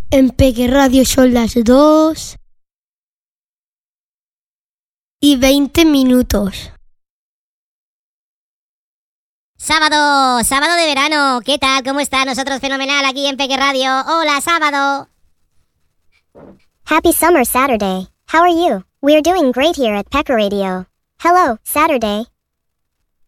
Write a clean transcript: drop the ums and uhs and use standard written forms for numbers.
En Peque Radio son las 2:20. Sábado de verano. ¿Qué tal? ¿Cómo está? Nosotros fenomenal aquí en Peque Radio. Hola, sábado. Happy summer Saturday. How are you? We're doing great here at Peque Radio. Hello, Saturday.